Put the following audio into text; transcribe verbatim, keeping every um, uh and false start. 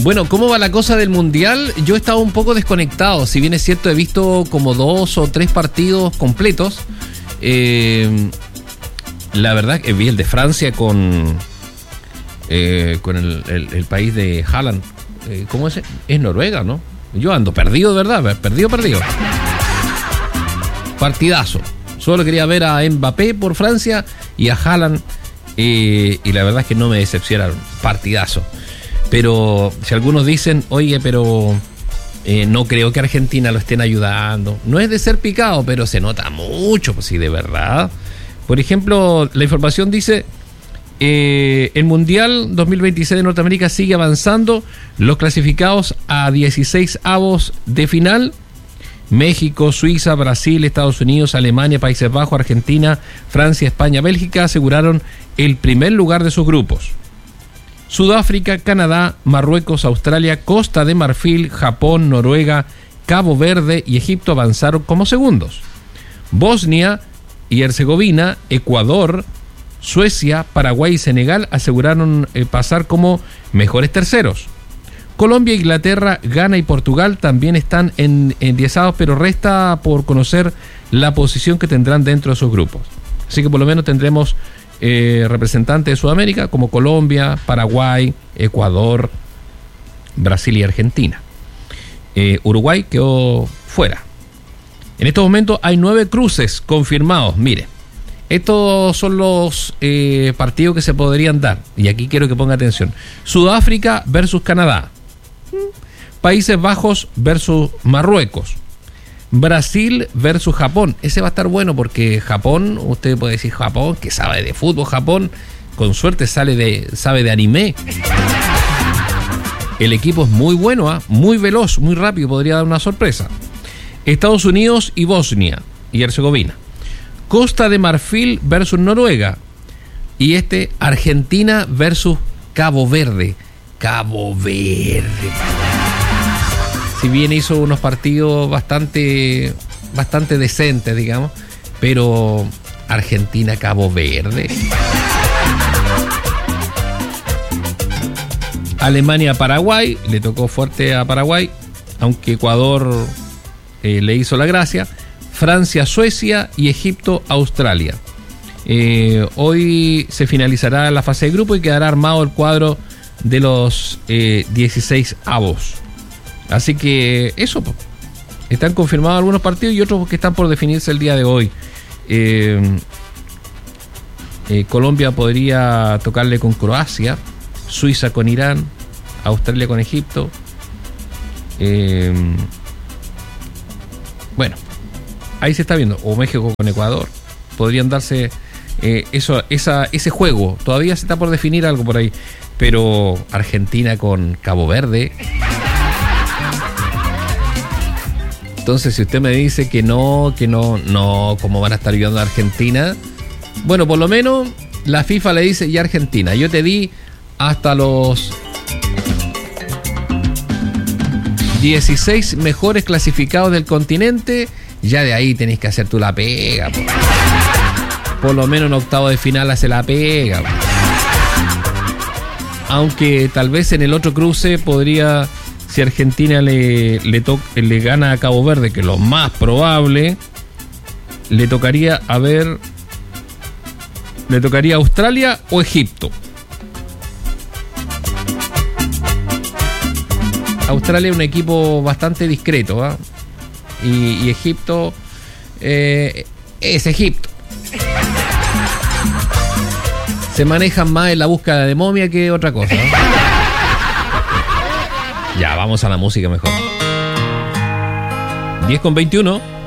Bueno, ¿cómo va la cosa del Mundial? Yo he estado un poco desconectado, si bien es cierto he visto como dos o tres partidos completos. Eh, la verdad que vi el de Francia con, eh, con el, el, el país de Haaland. Eh, ¿Cómo es? Es Noruega, ¿no? Yo ando perdido, ¿verdad? Perdido, perdido. Partidazo. Solo quería ver a Mbappé por Francia y a Haaland. Eh, y la verdad es que no me decepcionaron. Partidazo. Pero si algunos dicen, oye, pero eh, no creo que Argentina lo estén ayudando. No es de ser picado, pero se nota mucho, pues sí, de verdad. Por ejemplo, la información dice, eh, el Mundial dos mil veintiséis de Norteamérica sigue avanzando. Los clasificados a dieciséis avos de final: México, Suiza, Brasil, Estados Unidos, Alemania, Países Bajos, Argentina, Francia, España, Bélgica aseguraron el primer lugar de sus grupos. Sudáfrica, Canadá, Marruecos, Australia, Costa de Marfil, Japón, Noruega, Cabo Verde y Egipto avanzaron como segundos. Bosnia y Herzegovina, Ecuador, Suecia, Paraguay y Senegal aseguraron eh, pasar como mejores terceros. Colombia, Inglaterra, Ghana y Portugal también están en endiezados, pero resta por conocer la posición que tendrán dentro de sus grupos. Así que por lo menos tendremos Eh, representantes de Sudamérica como Colombia, Paraguay, Ecuador, Brasil y Argentina. Eh, Uruguay quedó fuera. En estos momentos hay nueve cruces confirmados. Mire, estos son los eh, partidos que se podrían dar. Y aquí quiero que ponga atención. Sudáfrica versus Canadá. Países Bajos versus Marruecos. Brasil versus Japón. Ese va a estar bueno porque Japón, usted puede decir Japón, que sabe de fútbol. Japón, con suerte, sale de, sabe de anime. El equipo es muy bueno, ¿eh? Muy veloz, muy rápido, podría dar una sorpresa. Estados Unidos y Bosnia y Herzegovina. Costa de Marfil versus Noruega. Y este, Argentina versus Cabo Verde. Cabo Verde. Si bien hizo unos partidos bastante, bastante decentes, digamos, pero Argentina-Cabo Verde. Alemania-Paraguay, le tocó fuerte a Paraguay, aunque Ecuador eh, le hizo la gracia. Francia-Suecia y Egipto-Australia. Eh, hoy se finalizará la fase de grupo y quedará armado el cuadro de los eh, dieciséis avos. Así que eso, están confirmados algunos partidos y otros que están por definirse el día de hoy. Eh, eh, Colombia podría tocarle con Croacia, Suiza con Irán, Australia con Egipto. Eh, bueno, ahí se está viendo, o México con Ecuador. Podrían darse eh, eso, esa, ese juego. Todavía se está por definir algo por ahí, pero Argentina con Cabo Verde. Entonces, si usted me dice que no, que no, no, ¿cómo van a estar ayudando a Argentina? Bueno, por lo menos la FIFA le dice, ya Argentina, yo te di hasta los dieciséis mejores clasificados del continente, ya de ahí tenés que hacer tú la pega. Po. Por lo menos en octavo de final hace la pega. Po. Aunque tal vez en el otro cruce podría... Si Argentina le, le, to, le gana a Cabo Verde, que es lo más probable, le tocaría a ver, le tocaría Australia o Egipto. Australia es un equipo bastante discreto, ¿eh? y, y Egipto eh, es Egipto. Se manejan más en la búsqueda de momia que otra cosa, ¿eh? Ya, vamos a la música mejor. diez con veintiuno.